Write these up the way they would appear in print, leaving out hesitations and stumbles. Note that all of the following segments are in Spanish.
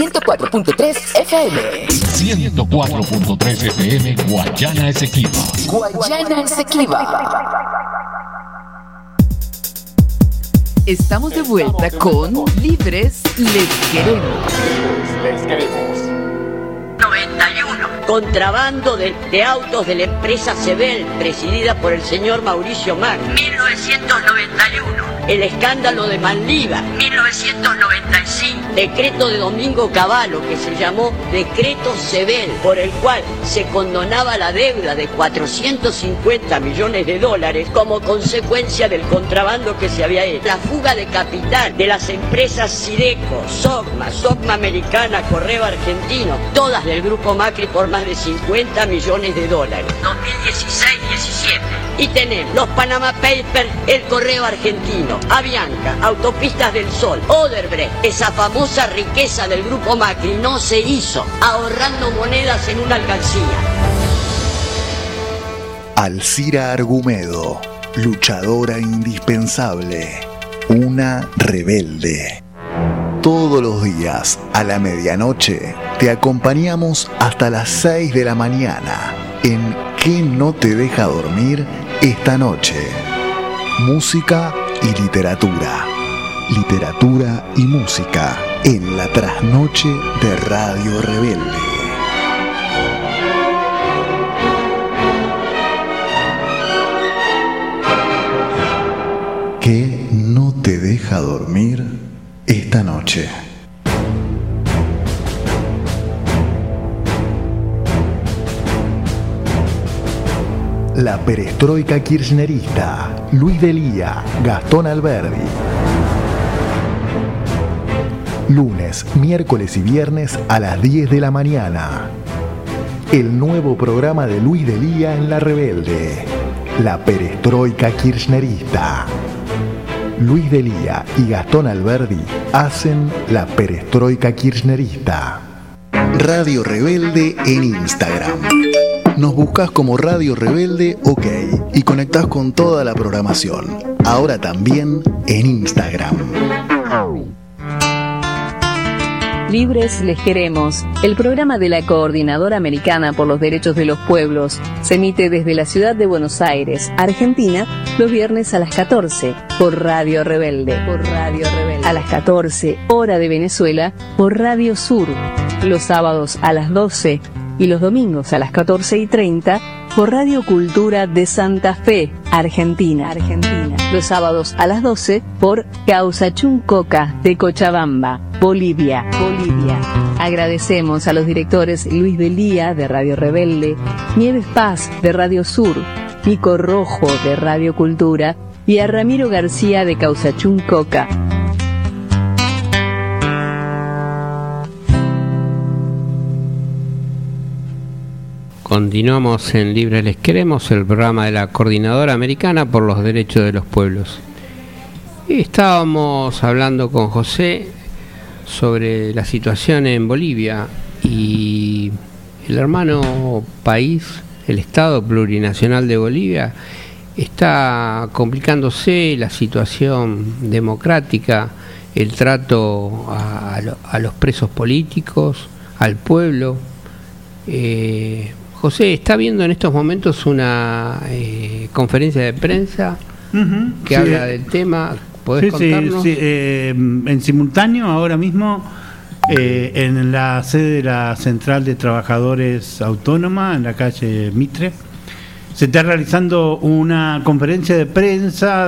104.3 FM. 104.3 FM, Guayana Esequiba. Guayana Esequiba. Estamos de vuelta con Libres Les Queremos. Les Queremos. 91. Contrabando de autos de la empresa Sebel, presidida por el señor Mauricio Macri. 1991. El escándalo de Manliva. 1995. Decreto de Domingo Cavallo, que se llamó Decreto Sebel, por el cual se condonaba la deuda de 450 millones de dólares como consecuencia del contrabando que se había hecho. La fuga de capital de las empresas Sideco, Sogma Americana, Correo Argentino, todas del grupo Macri por más de 50 millones de dólares. 2016-17. Y tenemos los Panama Papers, el Correo Argentino, Avianca, Autopistas del Sol, Odebrecht. Esa famosa riqueza del grupo Macri no se hizo ahorrando monedas en una alcancía. Alcira Argumedo, luchadora indispensable, una rebelde. Todos los días, a la medianoche, te acompañamos hasta las 6 de la mañana en ¿Qué no te deja dormir esta noche? Música y literatura. Literatura y música en la trasnoche de Radio Rebelde. ¿Qué no te deja dormir esta noche? La perestroika kirchnerista, Luis Delía, Gastón Alberdi. Lunes, miércoles y viernes a las 10 de la mañana. El nuevo programa de Luis Delía en La Rebelde. La perestroika kirchnerista. Luis Delía y Gastón Alberdi hacen la perestroika kirchnerista. Radio Rebelde en Instagram. Nos buscas como Radio Rebelde OK y conectás con toda la programación. Ahora también en Instagram. Libres Les Queremos, el programa de la Coordinadora Americana por los Derechos de los Pueblos, se emite desde la ciudad de Buenos Aires, Argentina, los viernes a las 14 por Radio Rebelde. A las 14, hora de Venezuela, por Radio Sur. Los sábados a las 12 y los domingos a las 14:30 por Radio Cultura de Santa Fe, Argentina. Los sábados a las 12 por Causachuncoca de Cochabamba, Bolivia. Agradecemos a los directores Luis Delía de Radio Rebelde, Nieves Paz de Radio Sur, Nico Rojo de Radio Cultura y a Ramiro García de Causachuncoca. Continuamos en Libres Les Queremos, el programa de la Coordinadora Americana por los Derechos de los Pueblos. Estábamos hablando con José sobre la situación en Bolivia y el hermano país, el Estado Plurinacional de Bolivia, está complicándose la situación democrática, el trato a los presos políticos, al pueblo. José, está viendo en estos momentos una conferencia de prensa que habla del tema. ¿Podés contarnos? Sí. En simultáneo, ahora mismo, en la sede de la Central de Trabajadores Autónoma, en la calle Mitre, se está realizando una conferencia de prensa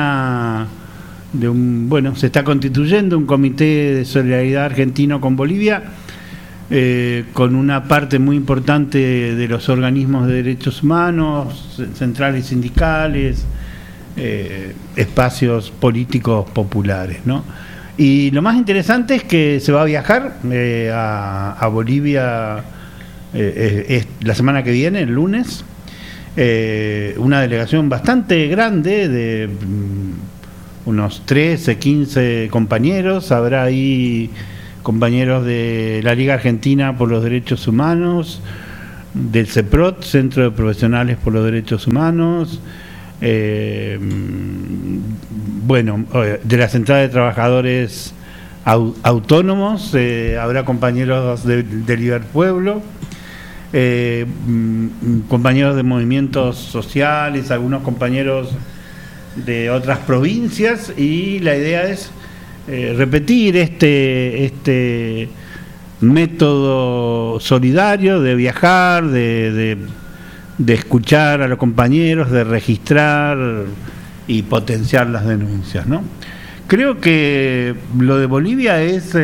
se está constituyendo un comité de solidaridad argentino con Bolivia, con una parte muy importante de los organismos de derechos humanos, centrales sindicales, espacios políticos populares, ¿no? Y lo más interesante es que se va a viajar a Bolivia la semana que viene, el lunes, una delegación bastante grande de unos 13, 15 compañeros. Habrá ahí compañeros de la Liga Argentina por los Derechos Humanos, del CEPROT, Centro de Profesionales por los Derechos Humanos, de la Central de Trabajadores autónomos, habrá compañeros de Liberpueblo, compañeros de movimientos sociales, algunos compañeros de otras provincias, y la idea es repetir este método solidario de viajar, de escuchar a los compañeros, de registrar y potenciar las denuncias, ¿no? Creo que lo de Bolivia es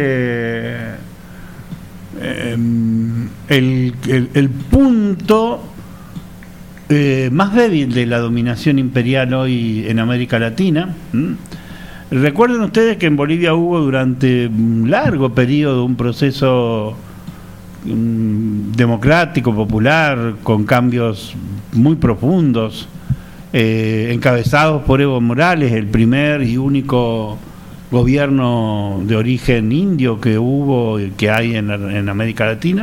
el punto más débil de la dominación imperial hoy en América Latina. Recuerden ustedes que en Bolivia hubo durante un largo periodo un proceso democrático, popular, con cambios muy profundos, encabezados por Evo Morales, el primer y único gobierno de origen indio que hubo, que hay en América Latina.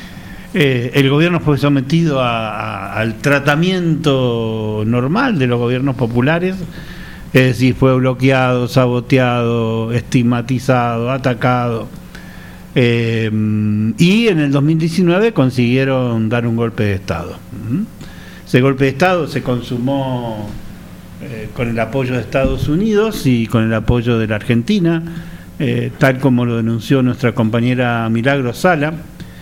El gobierno fue sometido al tratamiento normal de los gobiernos populares, es decir, fue bloqueado, saboteado, estigmatizado, atacado, y en el 2019 consiguieron dar un golpe de Estado. Ese golpe de Estado se consumó con el apoyo de Estados Unidos y con el apoyo de la Argentina, tal como lo denunció nuestra compañera Milagros Sala.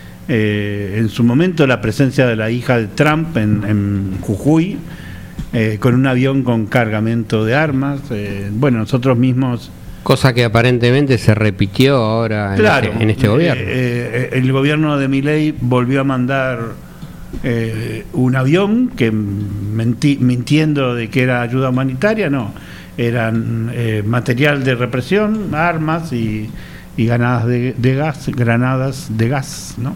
En su momento la presencia de la hija de Trump en Jujuy, con un avión con cargamento de armas. Bueno, nosotros mismos... Cosa que aparentemente se repitió ahora en este gobierno. El gobierno de Milei volvió a mandar un avión que, mintiendo de que era ayuda humanitaria, no, eran material de represión, armas y granadas de gas, ¿no?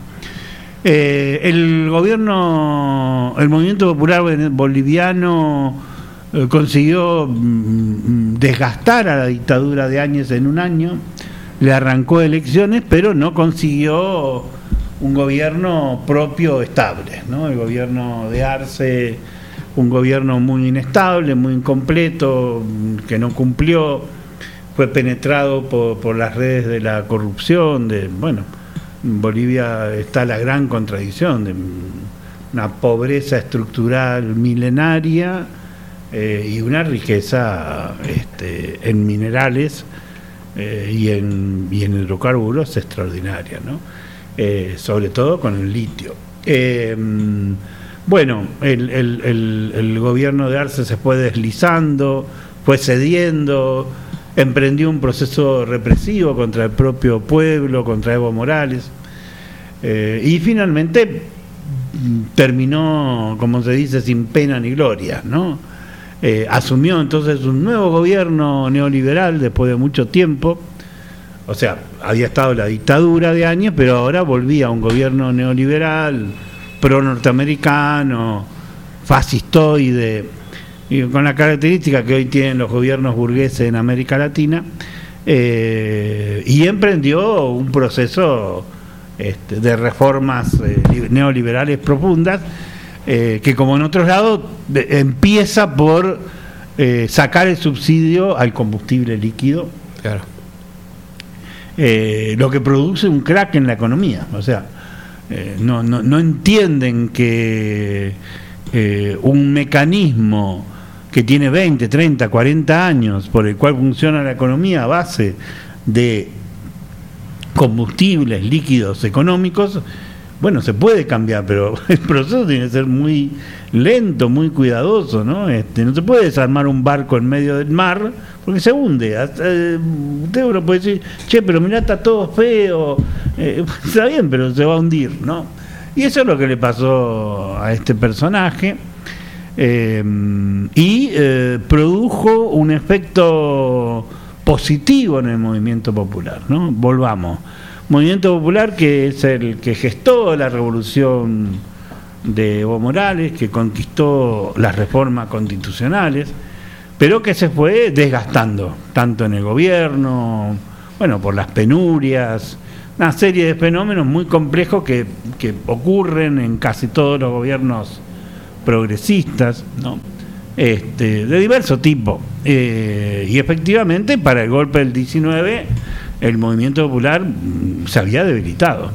El movimiento popular boliviano consiguió desgastar a la dictadura de Áñez en un año, le arrancó elecciones, pero no consiguió un gobierno propio estable, ¿no? El gobierno de Arce, un gobierno muy inestable, muy incompleto, que no cumplió, fue penetrado por las redes de la corrupción. En Bolivia está la gran contradicción de una pobreza estructural milenaria y una riqueza en minerales y en hidrocarburos extraordinaria, ¿no? Sobre todo con el litio. El gobierno de Arce se fue deslizando, fue cediendo, emprendió un proceso represivo contra el propio pueblo, contra Evo Morales, y finalmente terminó, como se dice, sin pena ni gloria, ¿no? Asumió entonces un nuevo gobierno neoliberal después de mucho tiempo. O sea, había estado la dictadura de años, pero ahora volvía a un gobierno neoliberal, pro-norteamericano, fascistoide, y con la característica que hoy tienen los gobiernos burgueses en América Latina, y emprendió un proceso de reformas neoliberales profundas, que como en otros lados empieza por sacar el subsidio al combustible líquido. Claro. Lo que produce un crack en la economía. O sea, no entienden que un mecanismo que tiene 20, 30, 40 años, por el cual funciona la economía a base de combustibles líquidos económicos, bueno, se puede cambiar, pero el proceso tiene que ser muy lento, muy cuidadoso, ¿no? No se puede desarmar un barco en medio del mar porque se hunde. Usted uno puede decir, che, pero mirá, está todo feo, está bien, pero se va a hundir, ¿no? Y eso es lo que le pasó a este personaje, y produjo un efecto positivo en el movimiento popular, ¿no? Volvamos. Movimiento popular que es el que gestó la revolución de Evo Morales, que conquistó las reformas constitucionales, pero que se fue desgastando, tanto en el gobierno, por las penurias, una serie de fenómenos muy complejos que ocurren en casi todos los gobiernos progresistas, ¿no? De diverso tipo. Y efectivamente, para el golpe del 19, el movimiento popular se había debilitado.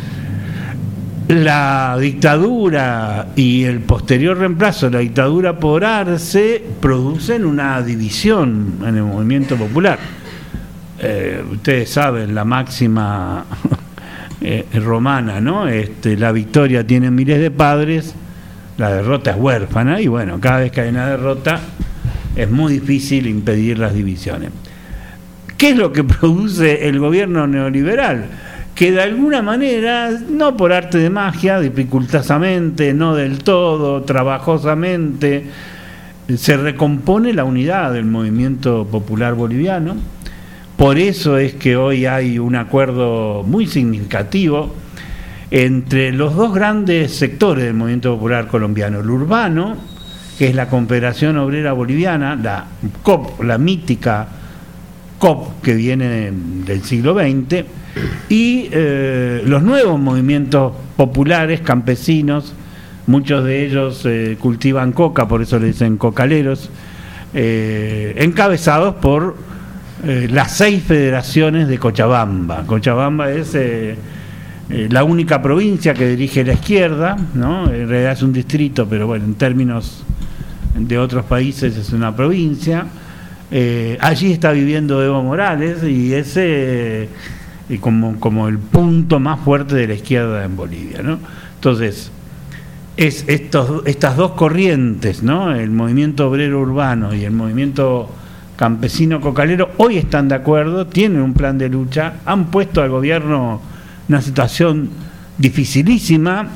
La dictadura y el posterior reemplazo de la dictadura por Arce producen una división en el movimiento popular. Ustedes saben la máxima romana, ¿no? La victoria tiene miles de padres, la derrota es huérfana, y bueno, cada vez que hay una derrota es muy difícil impedir las divisiones. ¿Qué es lo que produce el gobierno neoliberal? Que de alguna manera, no por arte de magia, dificultosamente, no del todo, trabajosamente, se recompone la unidad del movimiento popular boliviano. Por eso es que hoy hay un acuerdo muy significativo entre los dos grandes sectores del movimiento popular colombiano: el urbano, que es la Confederación Obrera Boliviana, la COP, la mítica COP que viene del siglo XX, y los nuevos movimientos populares, campesinos, muchos de ellos cultivan coca, por eso le dicen cocaleros, encabezados por las 6 federaciones de Cochabamba. Cochabamba es la única provincia que dirige la izquierda, ¿no? En realidad es un distrito, pero bueno, en términos de otros países es una provincia. Allí está viviendo Evo Morales y ese como el punto más fuerte de la izquierda en Bolivia, ¿no? Entonces, estas dos corrientes, ¿no? El movimiento obrero urbano y el movimiento campesino cocalero, hoy están de acuerdo, tienen un plan de lucha, han puesto al gobierno una situación dificilísima,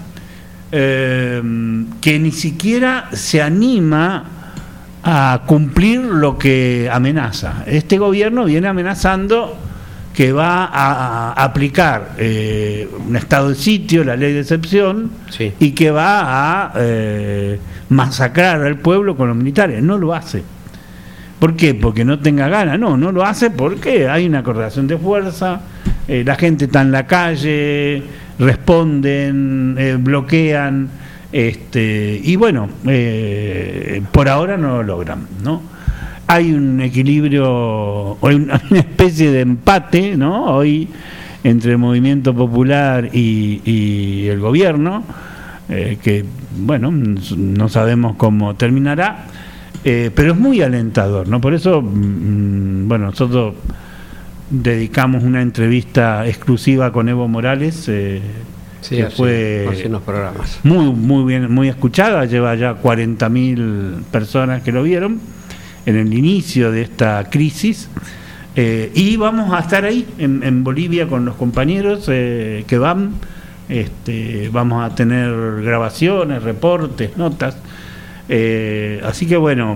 que ni siquiera se anima a cumplir lo que amenaza. Este gobierno viene amenazando que va a aplicar un estado de sitio, la ley de excepción, sí, y que va a masacrar al pueblo con los militares. No lo hace. ¿Por qué? Porque no tenga ganas. No lo hace porque hay una correlación de fuerza, la gente está en la calle, responden, bloquean, y bueno, por ahora no lo logran, ¿no? Hay un equilibrio, hay una especie de empate, ¿no? Hoy entre el movimiento popular y el gobierno, que bueno, no sabemos cómo terminará, pero es muy alentador, ¿no? Por eso, bueno, nosotros dedicamos una entrevista exclusiva con Evo Morales, sí, que fue hace unos programas muy bien, muy escuchada, lleva ya 40.000 personas que lo vieron en el inicio de esta crisis, y vamos a estar ahí en Bolivia con los compañeros que van, vamos a tener grabaciones, reportes, notas, así que bueno,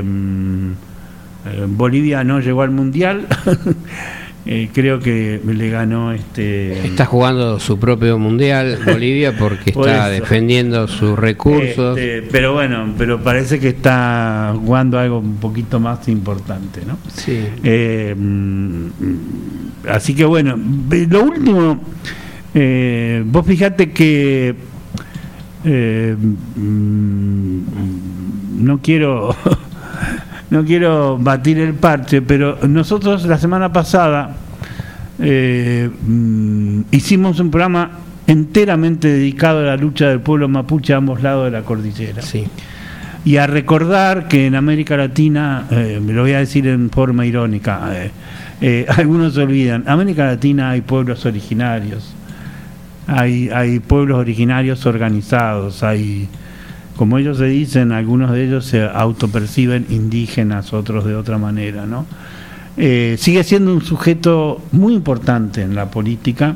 Bolivia no llegó al Mundial. Creo que le ganó está jugando su propio mundial Bolivia porque está defendiendo sus recursos, pero bueno, pero parece que está jugando algo un poquito más importante, ¿no? Sí. Así que bueno, lo último, vos fíjate que no quiero batir el parche, pero nosotros la semana pasada hicimos un programa enteramente dedicado a la lucha del pueblo mapuche a ambos lados de la cordillera. Sí. Y a recordar que en América Latina, me lo voy a decir en forma irónica, algunos se olvidan, en América Latina hay pueblos originarios, hay pueblos originarios organizados, hay, como ellos se dicen, algunos de ellos se autoperciben indígenas, otros de otra manera, ¿no? Sigue siendo un sujeto muy importante en la política,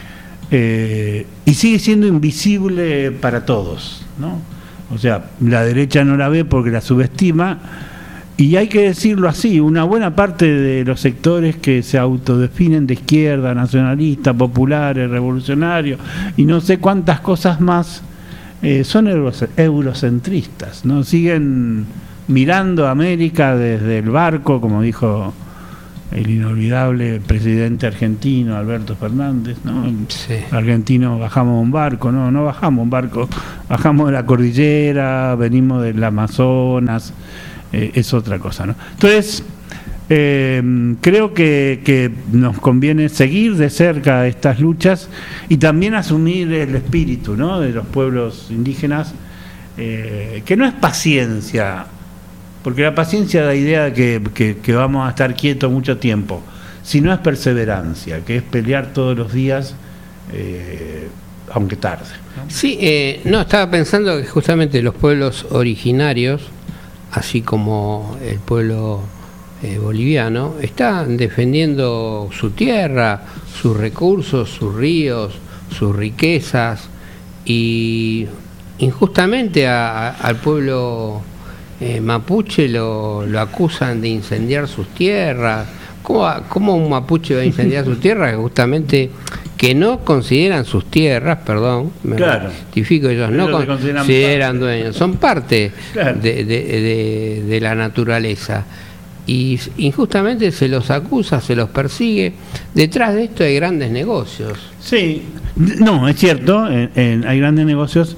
y sigue siendo invisible para todos, ¿no? O sea, la derecha no la ve porque la subestima, y hay que decirlo así, una buena parte de los sectores que se autodefinen de izquierda, nacionalistas, populares, revolucionarios, y no sé cuántas cosas más, son eurocentristas, ¿no? Siguen mirando a América desde el barco, como dijo el inolvidable presidente argentino Alberto Fernández, ¿no? Sí. Argentinos bajamos un barco, no bajamos un barco, bajamos de la cordillera, venimos del Amazonas, es otra cosa, ¿no? Entonces, creo que nos conviene seguir de cerca estas luchas y también asumir el espíritu, ¿no?, de los pueblos indígenas, que no es paciencia, porque la paciencia da idea de que vamos a estar quietos mucho tiempo, sino es perseverancia, que es pelear todos los días, aunque tarde, ¿no? Sí, estaba pensando que justamente los pueblos originarios, así como el pueblo boliviano, están defendiendo su tierra, sus recursos, sus ríos, sus riquezas, y injustamente al pueblo mapuche lo acusan de incendiar sus tierras. ¿Cómo un mapuche va a incendiar sus tierras? Justamente que no consideran sus tierras, perdón, me rectifico, ellos no consideran dueños, son parte de la naturaleza. Y injustamente se los acusa, se los persigue. Detrás de esto hay grandes negocios. Sí, no, es cierto, hay grandes negocios.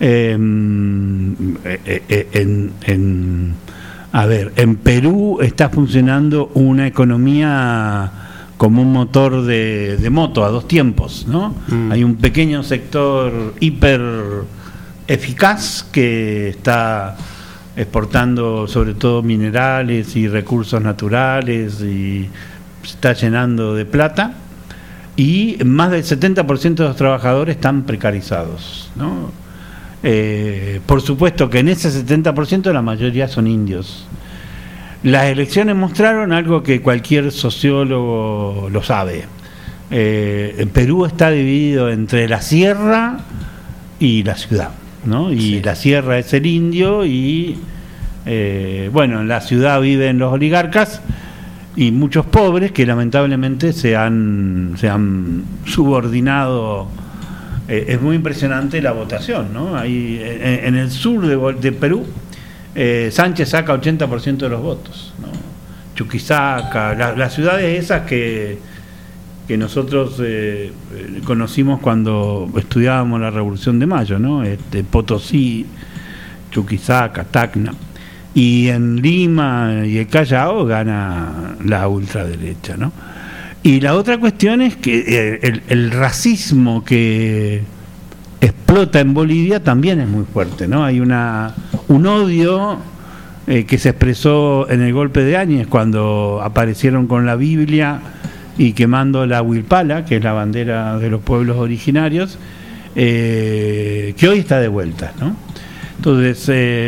En Perú está funcionando una economía como un motor de moto a dos tiempos, ¿no? Hay un pequeño sector hiper eficaz que está exportando sobre todo minerales y recursos naturales y se está llenando de plata, y más del 70% de los trabajadores están precarizados, ¿no? Por supuesto que en ese 70% la mayoría son indios. Las elecciones mostraron algo que cualquier sociólogo lo sabe. Perú está dividido entre la sierra y la ciudad, ¿no? Y sí, la sierra es el indio y en la ciudad viven los oligarcas y muchos pobres que lamentablemente se han subordinado. Es muy impresionante la votación, ¿no? Ahí, en el sur de Perú, Sánchez saca 80% de los votos, ¿no? Chuquisaca, las ciudades esas que nosotros conocimos cuando estudiábamos la Revolución de Mayo, ¿no? Potosí, Chuquisaca, Tacna. Y en Lima y el Callao gana la ultraderecha, ¿no? Y la otra cuestión es que el racismo que explota en Bolivia también es muy fuerte, ¿no? Hay un odio que se expresó en el golpe de Áñez cuando aparecieron con la Biblia y quemando la huilpala, que es la bandera de los pueblos originarios, que hoy está de vuelta, ¿no? Entonces,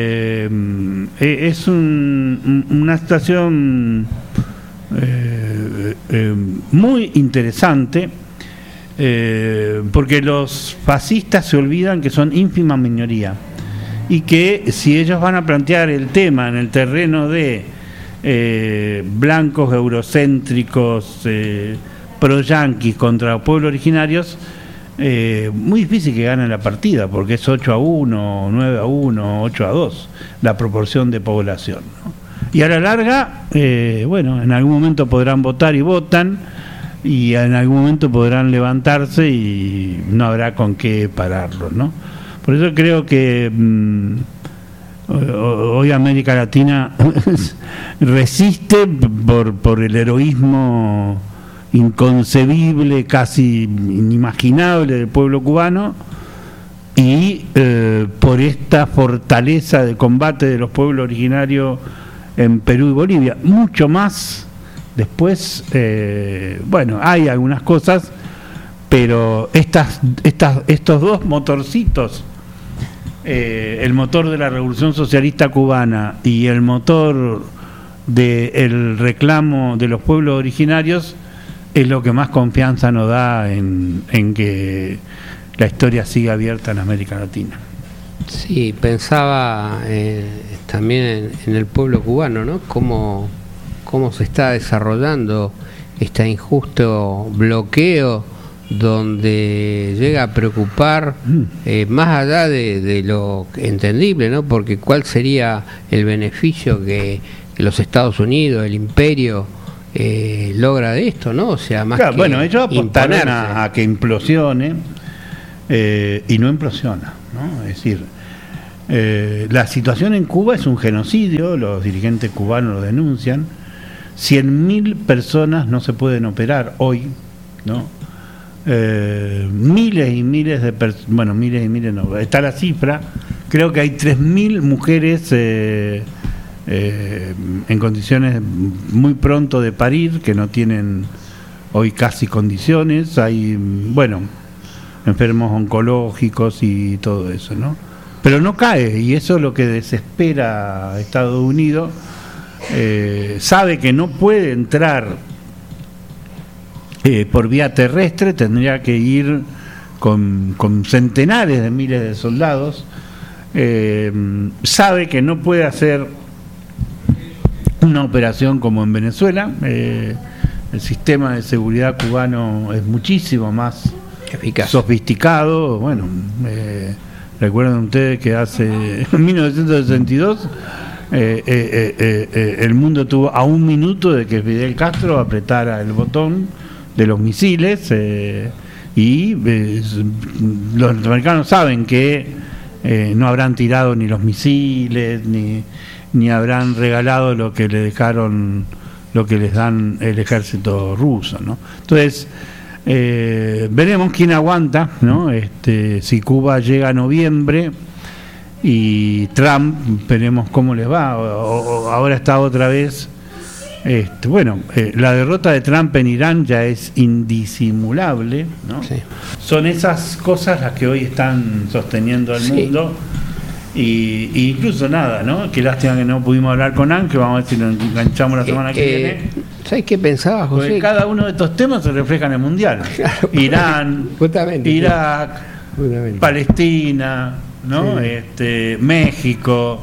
es una situación muy interesante, porque los fascistas se olvidan que son ínfima minoría y que si ellos van a plantear el tema en el terreno de blancos eurocéntricos pro-yanquis contra pueblos originarios, muy difícil que ganen la partida, porque es 8-1, 9-1, 8-2 la proporción de población, ¿no? Y a la larga, en algún momento podrán votar y votan, y en algún momento podrán levantarse y no habrá con qué pararlos, ¿no? Por eso creo que hoy América Latina resiste por el heroísmo inconcebible, casi inimaginable del pueblo cubano, y por esta fortaleza de combate de los pueblos originarios en Perú y Bolivia. Mucho más después, hay algunas cosas, pero estos dos motorcitos, el motor de la Revolución Socialista Cubana y el motor del reclamo de los pueblos originarios, es lo que más confianza nos da en que la historia siga abierta en América Latina. Sí, pensaba también en el pueblo cubano, ¿no? Cómo se está desarrollando este injusto bloqueo, donde llega a preocupar más allá de lo entendible, ¿no? Porque ¿cuál sería el beneficio que los Estados Unidos, el imperio, logra de esto, ¿no? O sea, más que ellos apuntaron a que implosione, y no implosiona, ¿no? Es decir, la situación en Cuba es un genocidio, los dirigentes cubanos lo denuncian, 100.000 personas no se pueden operar hoy, ¿no? Miles y miles de personas, bueno, miles y miles no, está la cifra, creo que hay 3.000 mujeres en condiciones muy pronto de parir, que no tienen hoy casi condiciones, hay, bueno, enfermos oncológicos y todo eso, ¿no? Pero no cae, y eso es lo que desespera a Estados Unidos. Sabe que no puede entrar por vía terrestre, tendría que ir con centenares de miles de soldados. Sabe que no puede hacer una operación como en Venezuela. El sistema de seguridad cubano es muchísimo más eficaz, sofisticado. Bueno, recuerden ustedes que hace en 1962 el mundo tuvo a un minuto de que Fidel Castro apretara el botón de los misiles, y los norteamericanos saben que no habrán tirado ni los misiles ni habrán regalado lo que le dejaron, lo que les dan el ejército ruso, ¿no? Entonces veremos quién aguanta, ¿no? Si Cuba llega a noviembre y Trump, veremos cómo les va. Ahora está otra vez. Bueno, la derrota de Trump en Irán ya es indisimulable, ¿no? Sí. Son esas cosas las que hoy están sosteniendo al mundo. Y incluso nada, ¿no? Qué lástima que no pudimos hablar con Ángel, vamos a ver si lo enganchamos la semana que viene. ¿Sabes qué pensaba, José? Porque cada uno de estos temas se refleja en el Mundial. Claro, Irán, justamente, Irak, justamente. Palestina, ¿no? Sí. México,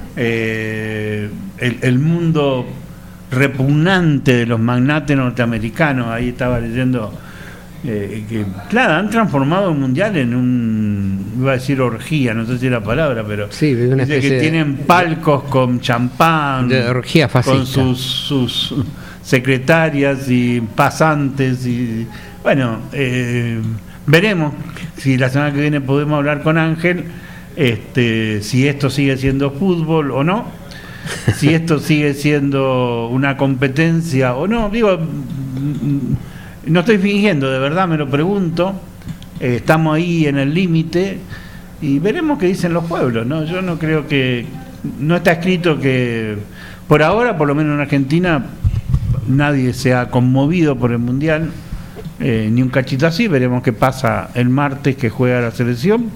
el mundo repugnante de los magnates norteamericanos. Ahí estaba leyendo que, claro, han transformado el mundial en iba a decir orgía, no sé si es la palabra, pero sí, una dice que tienen palcos con champán, de orgía fascista, con sus secretarias y pasantes, y bueno, veremos si la semana que viene podemos hablar con Ángel, si esto sigue siendo fútbol o no, si esto sigue siendo una competencia o no. Digo, no estoy fingiendo, de verdad me lo pregunto. Estamos ahí en el límite y veremos qué dicen los pueblos, ¿no? Yo no creo que, no está escrito que, por ahora, por lo menos en Argentina, nadie se ha conmovido por el Mundial, ni un cachito así. Veremos qué pasa el martes que juega la selección.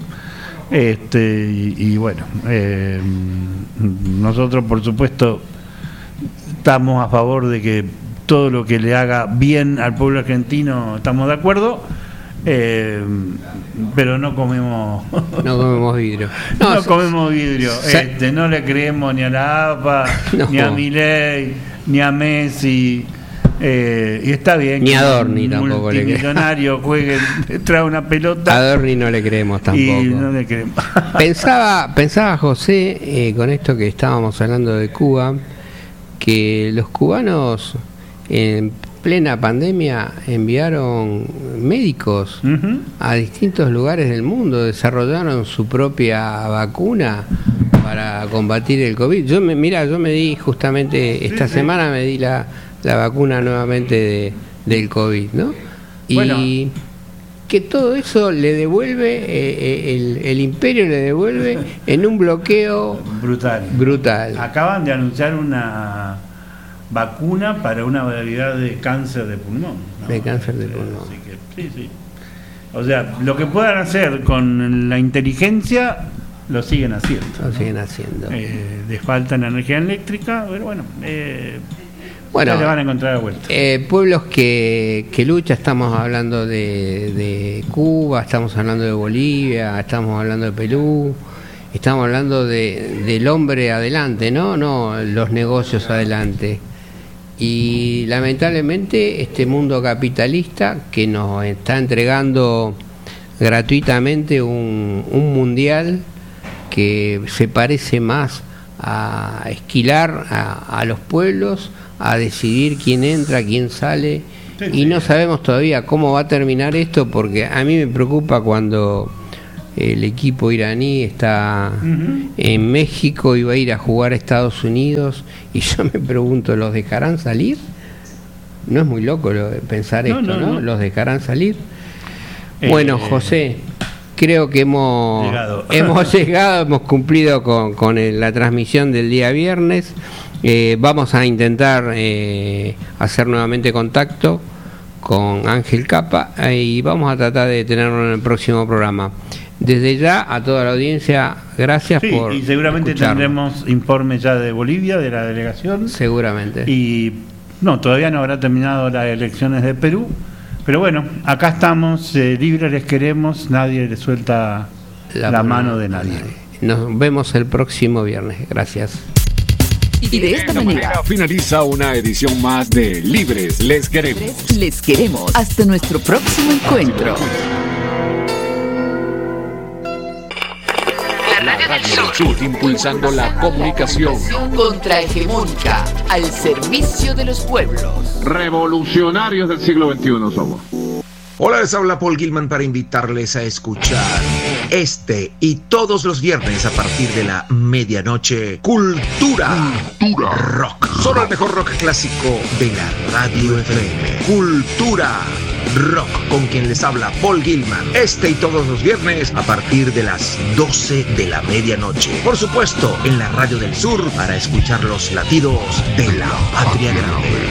Y bueno, nosotros por supuesto estamos a favor de que todo lo que le haga bien al pueblo argentino, estamos de acuerdo, pero no comemos vidrio. No comemos vidrio. No le creemos ni a la AFA, ni a Milei, ni a Messi. Y está bien, ni a Dorni tampoco le creemos. Multimillonario juegue, trae una pelota. A Dorni no le creemos tampoco. Y no le creemos. Pensaba José, con esto que estábamos hablando de Cuba, que los cubanos en plena pandemia enviaron médicos a distintos lugares del mundo, desarrollaron su propia vacuna para combatir el COVID. Yo me di justamente esta semana me di la vacuna nuevamente del COVID, ¿no? Y bueno, que todo eso le devuelve, el imperio le devuelve en un bloqueo brutal. Acaban de anunciar una vacuna para una variedad de cáncer de pulmón, ¿no? De cáncer de pulmón. Así que, sí. O sea, lo que puedan hacer con la inteligencia, lo siguen haciendo. Les falta la energía eléctrica, pero bueno, bueno, le van a encontrar la vuelta. Pueblos que luchan, estamos hablando de Cuba, estamos hablando de Bolivia, estamos hablando de Perú, estamos hablando del hombre adelante, ¿no? Los negocios adelante. Y lamentablemente este mundo capitalista que nos está entregando gratuitamente un mundial que se parece más a esquilar a los pueblos, a decidir quién entra, quién sale, y no sabemos todavía cómo va a terminar esto, porque a mí me preocupa cuando el equipo iraní está en México y va a ir a jugar a Estados Unidos, y yo me pregunto, ¿los dejarán salir? No es muy loco pensar esto, ¿no? ¿Los dejarán salir? Bueno, José, creo que hemos llegado, hemos cumplido con la transmisión del día viernes. Vamos a intentar hacer nuevamente contacto con Ángel Capa y vamos a tratar de tenerlo en el próximo programa. Desde ya, a toda la audiencia, gracias por y seguramente tendremos informe ya de Bolivia, de la delegación. Seguramente. Y todavía no habrá terminado las elecciones de Perú, pero bueno, acá estamos, libres les queremos, nadie le suelta la mano de nadie. Nos vemos el próximo viernes, gracias. Y de esta manera finaliza una edición más de Libres les queremos. Les queremos. Hasta nuestro próximo encuentro. La Radio del Sur, impulsando la comunicación Contrahegemónica, al servicio de los pueblos. Revolucionarios del siglo XXI somos. Hola, les habla Paul Gilman para invitarles a escuchar este y todos los viernes a partir de la medianoche Cultura Rock. Solo el mejor rock clásico de la Radio FM. Cultura Rock, con quien les habla Paul Gilman. Este y todos los viernes a partir de las 12 de la medianoche. Por supuesto, en la Radio del Sur para escuchar los latidos de la Patria Grande.